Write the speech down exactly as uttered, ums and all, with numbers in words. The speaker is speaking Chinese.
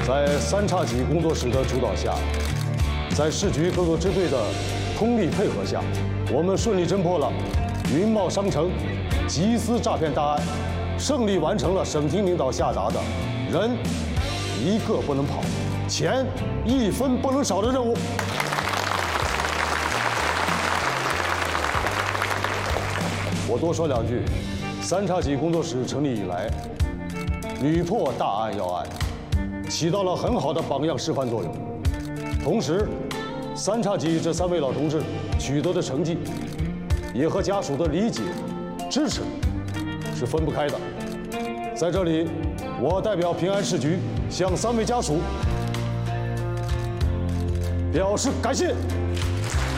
在三叉戟工作室的主导下，在市局各个支队的通力配合下，我们顺利侦破了云茂商城集资诈骗大案，胜利完成了省厅领导下达的人一个不能跑，钱一分不能少的任务。我多说两句，三叉戟工作室成立以来，屡破大案要案，起到了很好的榜样示范作用。同时，三叉戟这三位老同志取得的成绩，也和家属的理解、支持是分不开的。在这里，我代表平安市局向三位家属表示感谢。